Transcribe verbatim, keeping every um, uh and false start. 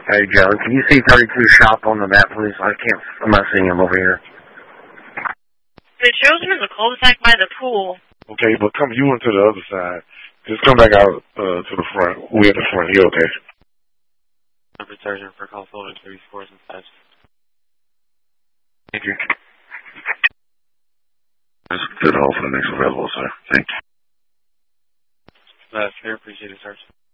Hey, Joe, can you see thirty-two Shop on the map, please? I can't, I'm not seeing him over here. It shows him in the cul-de-sac by the pool. Okay, but come you into the other side. Just come back out uh, to the front. We're at the front here, okay? Number Sergeant for call forward three fours and fives. Thank you. That's good all for the next available, sir. Thank you. That's fair. Appreciate it, Sergeant.